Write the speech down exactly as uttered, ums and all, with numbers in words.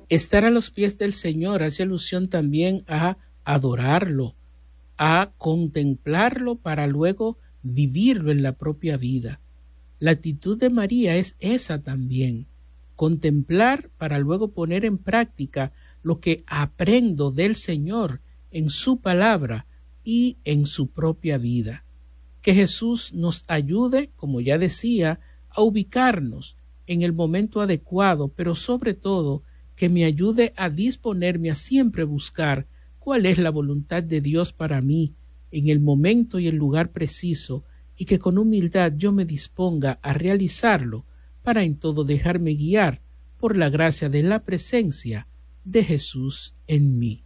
Estar a los pies del Señor hace alusión también a adorarlo, a contemplarlo para luego vivirlo en la propia vida. La actitud de María es esa también, contemplar para luego poner en práctica lo que aprendo del Señor en su palabra y en su propia vida. Que Jesús nos ayude, como ya decía, a ubicarnos en el momento adecuado, pero sobre todo que me ayude a disponerme a siempre buscar cuál es la voluntad de Dios para mí en el momento y el lugar preciso, y que con humildad yo me disponga a realizarlo para en todo dejarme guiar por la gracia de la presencia de Jesús en mí.